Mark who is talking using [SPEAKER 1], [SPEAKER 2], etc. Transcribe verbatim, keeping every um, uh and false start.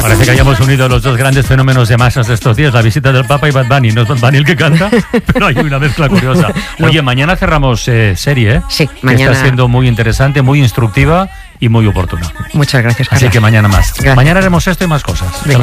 [SPEAKER 1] Parece que hayamos unido los dos grandes fenómenos de masas de estos días, la visita del Papa y Bad Bunny. No es Bad Bunny el que canta, pero hay una mezcla curiosa. Oye, mañana cerramos eh, serie, ¿eh?
[SPEAKER 2] Sí,
[SPEAKER 1] que
[SPEAKER 2] mañana.
[SPEAKER 1] está siendo muy interesante, muy instructiva y muy oportuna.
[SPEAKER 2] Muchas gracias, Carlos.
[SPEAKER 1] Así que mañana más.
[SPEAKER 2] Gracias.
[SPEAKER 1] Mañana haremos esto y más cosas.
[SPEAKER 2] Venga.